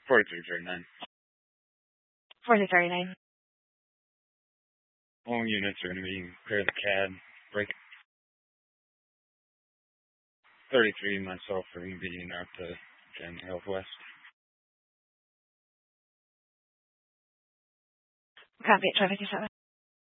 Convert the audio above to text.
4339. 4339. All units are going to be clear the CAD. Break 33 and myself are going to be north to Jan Hill West. Copy, traffic 7.